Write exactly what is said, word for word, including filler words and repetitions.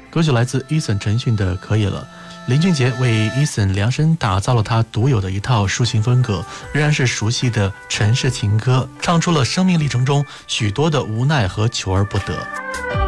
歌曲来自 Eason 陈迅的《可以了》。林俊杰为 Eason 量身打造了他独有的一套抒情风格，仍然是熟悉的城市情歌，唱出了生命历程中许多的无奈和求而不得。